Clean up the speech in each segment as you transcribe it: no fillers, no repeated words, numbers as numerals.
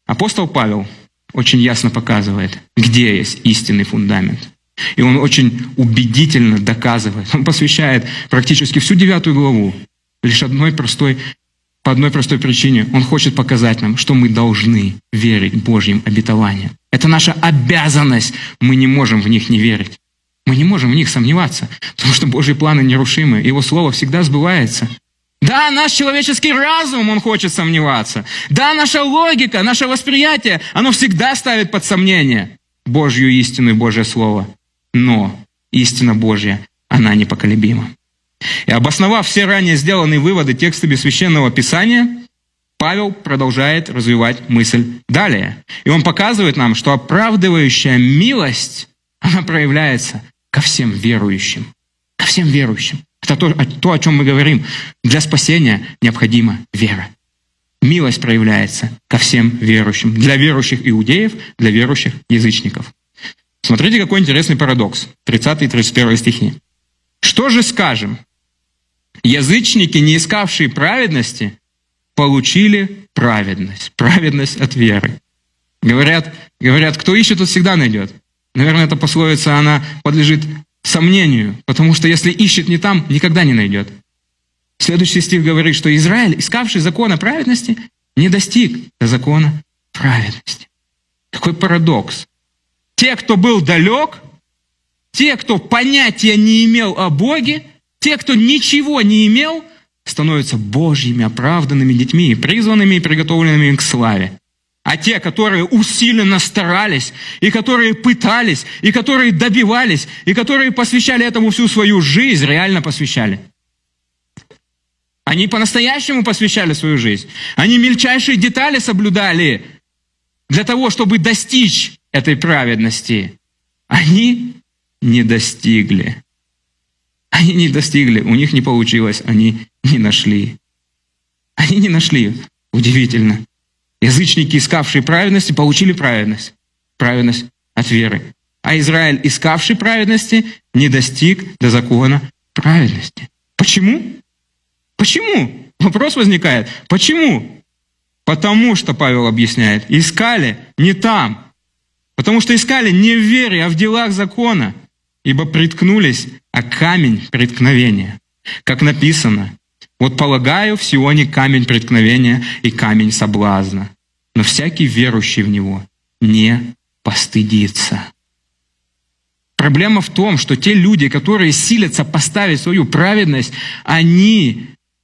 Апостол Павел очень ясно показывает, где есть истинный фундамент. И он очень убедительно доказывает. Он посвящает практически всю 9 главу лишь по одной простой причине. Он хочет показать нам, что мы должны верить Божьим обетованиям. Это наша обязанность. Мы не можем в них не верить. Мы не можем в них сомневаться, потому что Божьи планы нерушимы. Его Слово всегда сбывается. Да, наш человеческий разум, он хочет сомневаться. Да, наша логика, наше восприятие, оно всегда ставит под сомнение Божью истину и Божье Слово. Но истина Божья, она непоколебима. И обосновав все ранее сделанные выводы текстами Священного Писания, Павел продолжает развивать мысль далее. И он показывает нам, что оправдывающая милость, она проявляется ко всем верующим. Ко всем верующим. Это то, о чем мы говорим. Для спасения необходима вера. Милость проявляется ко всем верующим. Для верующих иудеев, для верующих язычников. Смотрите, какой интересный парадокс. 30 и 31 стихи. «Что же скажем? Язычники, не искавшие праведности, получили праведность. Праведность от веры». Говорят, кто ищет, тот всегда найдет. Наверное, эта пословица, она подлежит сомнению, потому что если ищет не там, никогда не найдет. Следующий стих говорит, что Израиль, искавший закона праведности, не достиг до закона праведности. Какой парадокс. Те, кто был далек, те, кто понятия не имел о Боге, те, кто ничего не имел, становятся Божьими оправданными детьми, призванными и приготовленными к славе. А те, которые усиленно старались, и которые пытались, и которые добивались, и которые посвящали этому всю свою жизнь, реально посвящали. Они по-настоящему посвящали свою жизнь. Они мельчайшие детали соблюдали для того, чтобы достичь этой праведности. Они не достигли. Они не достигли, у них не получилось, они не нашли. Они не нашли. Удивительно. Язычники, искавшие праведности, получили праведность. Праведность от веры. А Израиль, искавший праведности, не достиг до закона праведности. Почему? Почему? Вопрос возникает. Почему? Потому что, Павел объясняет, искали не там. Потому что искали не в вере, а в делах закона. Ибо приткнулись о камень преткновения. Как написано, вот полагаю в Сионе камень преткновения и камень соблазна. Но всякий верующий в него не постыдится. Проблема в том, что те люди, которые силятся поставить свою праведность, они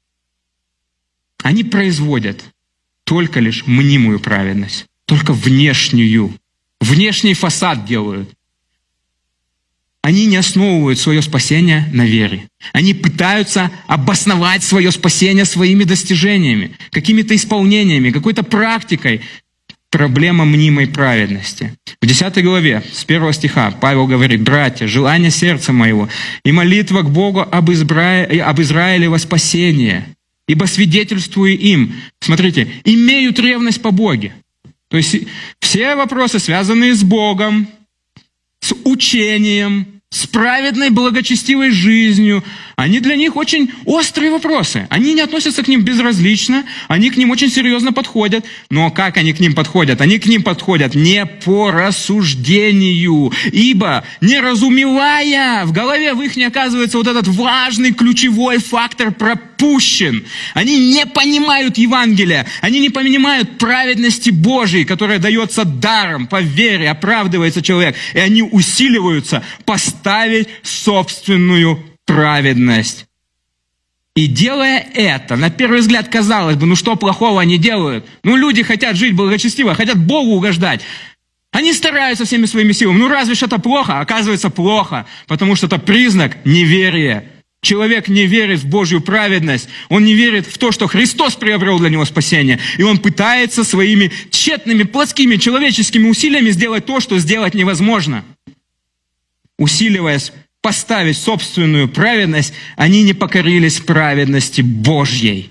производят только лишь мнимую праведность, только внешнюю. Внешний фасад делают. Они не основывают свое спасение на вере. Они пытаются обосновать свое спасение своими достижениями, какими-то исполнениями, какой-то практикой. Проблема мнимой праведности. В 10 главе, с 1 стиха, Павел говорит: «Братья, желание сердца моего и молитва к Богу об Израиле во спасение, ибо свидетельствую им». Смотрите, имеют ревность по Боге. То есть все вопросы, связанные с Богом, с учением, с праведной, благочестивой жизнью, они для них очень острые вопросы. Они не относятся к ним безразлично, они к ним очень серьезно подходят. Но как они к ним подходят? Они к ним подходят не по рассуждению, ибо, не разумевая, в голове в их не оказывается вот этот важный ключевой фактор пропущен. Они не понимают Евангелия, они не понимают праведности Божией, которая дается даром, по вере, оправдывается человек, и они усиливаются поставить собственную праведность. И делая это, на первый взгляд, казалось бы, что плохого они делают? Люди хотят жить благочестиво, хотят Богу угождать. Они стараются всеми своими силами. Разве ж это плохо? Оказывается, плохо, потому что это признак неверия. Человек не верит в Божью праведность, он не верит в то, что Христос приобрел для него спасение, и он пытается своими тщетными, плотскими, человеческими усилиями сделать то, что сделать невозможно. Усиливаясь поставить собственную праведность, они не покорились праведности Божьей.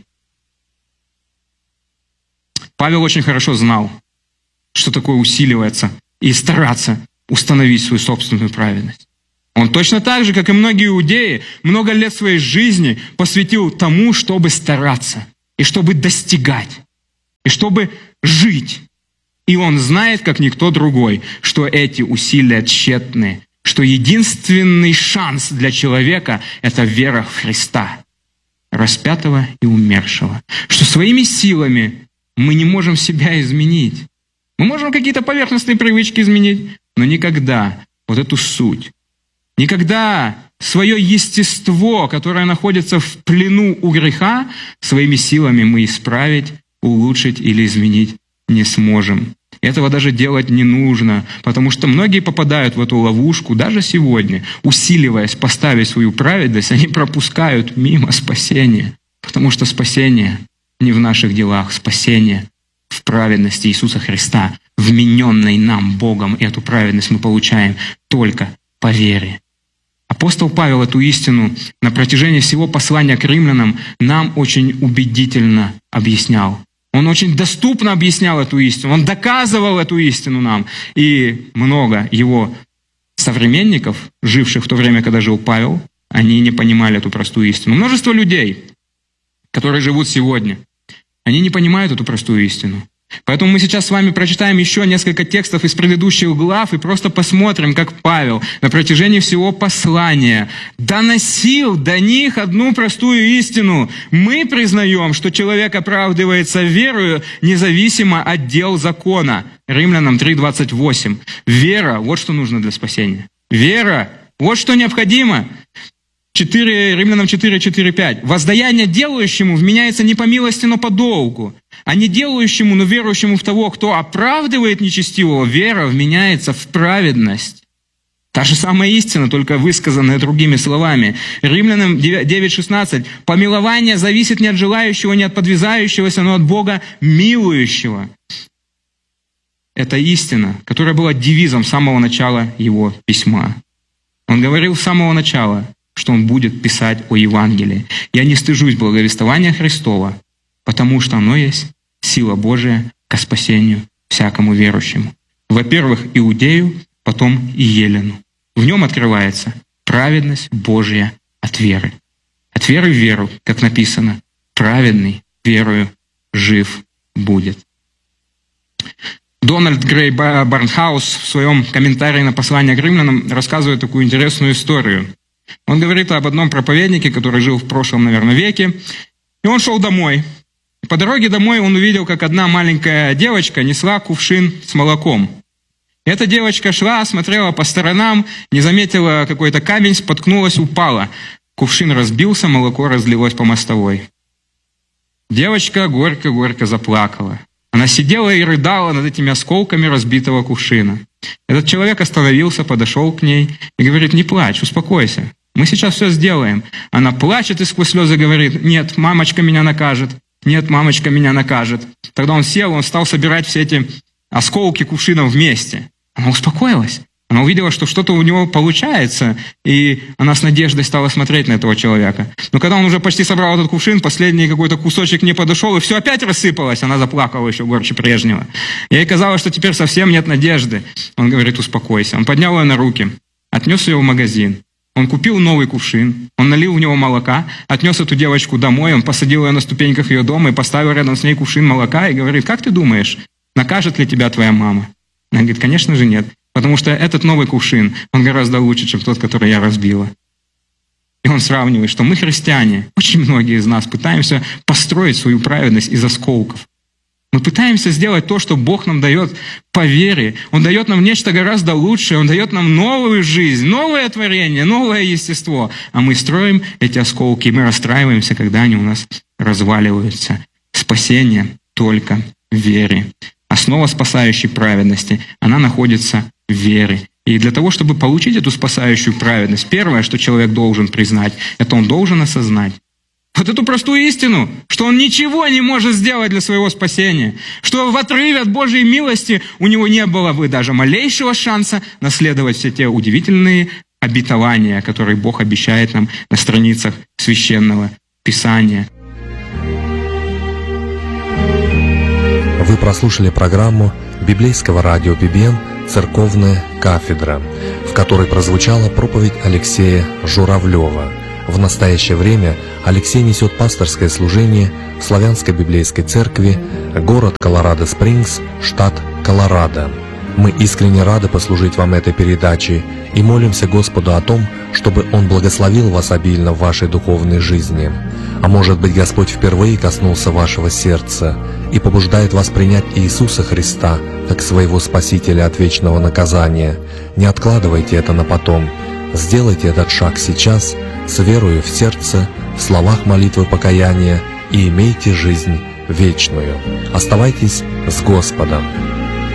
Павел очень хорошо знал, что такое усиливаться и стараться установить свою собственную праведность. Он точно так же, как и многие иудеи, много лет своей жизни посвятил тому, чтобы стараться, и чтобы достигать, и чтобы жить И он знает, как никто другой, что эти усилия тщетны, что единственный шанс для человека – это вера в Христа, распятого и умершего. Что своими силами мы не можем себя изменить. Мы можем какие-то поверхностные привычки изменить, но никогда вот эту суть. Никогда свое естество, которое находится в плену у греха, своими силами мы исправить, улучшить или изменить не сможем. Этого даже делать не нужно, потому что многие попадают в эту ловушку, даже сегодня, усиливаясь поставить свою праведность, они пропускают мимо спасения, потому что спасение не в наших делах, спасение в праведности Иисуса Христа, вмененной нам Богом, и эту праведность мы получаем только по вере. Апостол Павел эту истину на протяжении всего послания к римлянам нам очень убедительно объяснял. Он очень доступно объяснял эту истину, он доказывал эту истину нам. И много его современников, живших в то время, когда жил Павел, они не понимали эту простую истину. Множество людей, которые живут сегодня, они не понимают эту простую истину. Поэтому мы сейчас с вами прочитаем еще несколько текстов из предыдущих глав и просто посмотрим, как Павел на протяжении всего послания доносил до них одну простую истину. Мы признаем, что человек оправдывается верою независимо от дел закона. Римлянам 3:28. Вера – вот что нужно для спасения. Вера – вот что необходимо. Римлянам 4:5. Воздаяние делающему вменяется не по милости, но по долгу. А не делающему, но верующему в того, кто оправдывает нечестивого, вера вменяется в праведность. Та же самая истина, только высказанная другими словами. Римлянам 9:16. Помилование зависит не от желающего, не от подвязающегося, но от Бога милующего. Это истина, которая была девизом с самого начала его письма. Он говорил с самого начала, что он будет писать о Евангелии. «Я не стыжусь благовествования Христова, потому что оно есть сила Божия ко спасению всякому верующему». Во-первых, Иудею, потом и Елену. В нем открывается праведность Божья от веры. От веры в веру, как написано, праведный верою жив будет. Дональд Грей Барнхаус в своем комментарии на послание к римлянам рассказывает такую интересную историю. Он говорит об одном проповеднике, который жил в прошлом, наверное, веке. И он шел домой. И по дороге домой он увидел, как одна маленькая девочка несла кувшин с молоком. И эта девочка шла, смотрела по сторонам, не заметила какой-то камень, споткнулась, упала. Кувшин разбился, молоко разлилось по мостовой. Девочка горько-горько заплакала. Она сидела и рыдала над этими осколками разбитого кувшина. Этот человек остановился, подошел к ней и говорит: «Не плачь, успокойся. Мы сейчас все сделаем». Она плачет и сквозь слезы говорит: «Нет, мамочка меня накажет. Нет, мамочка меня накажет». Тогда он сел, он стал собирать все эти осколки кувшина вместе. Она успокоилась. Она увидела, что что-то у него получается, и она с надеждой стала смотреть на этого человека. Но когда он уже почти собрал этот кувшин, последний какой-то кусочек не подошел, и все опять рассыпалось, она заплакала еще горче прежнего. Ей казалось, что теперь совсем нет надежды. Он говорит: «Успокойся». Он поднял ее на руки, отнес ее в магазин. Он купил новый кувшин, он налил в него молока, отнес эту девочку домой, он посадил ее на ступеньках ее дома и поставил рядом с ней кувшин молока и говорит: «Как ты думаешь, накажет ли тебя твоя мама?» Она говорит: «Конечно же нет. Потому что этот новый кувшин, он гораздо лучше, чем тот, который я разбила». И он сравнивает, что мы, христиане, очень многие из нас пытаемся построить свою праведность из осколков. Мы пытаемся сделать то, что Бог нам дает по вере. Он дает нам нечто гораздо лучшее. Он дает нам новую жизнь, новое творение, новое естество. А мы строим эти осколки, и мы расстраиваемся, когда они у нас разваливаются. Спасение только в вере. Основа спасающей праведности, она находится в вере. И для того, чтобы получить эту спасающую праведность, первое, что человек должен признать, это он должен осознать вот эту простую истину, что он ничего не может сделать для своего спасения, что в отрыве от Божьей милости у него не было бы даже малейшего шанса наследовать все те удивительные обетования, которые Бог обещает нам на страницах Священного Писания. Вы прослушали программу библейского радио ББН «Церковная кафедра», в которой прозвучала проповедь Алексея Журавлева. В настоящее время Алексей несет пасторское служение в Славянской библейской церкви, город Колорадо-Спрингс, штат Колорадо. Мы искренне рады послужить вам этой передачей и молимся Господу о том, чтобы Он благословил вас обильно в вашей духовной жизни. А может быть, Господь впервые коснулся вашего сердца и побуждает вас принять Иисуса Христа как своего Спасителя от вечного наказания. Не откладывайте это на потом. Сделайте этот шаг сейчас, с верою в сердце, в словах молитвы покаяния, и имейте жизнь вечную. Оставайтесь с Господом.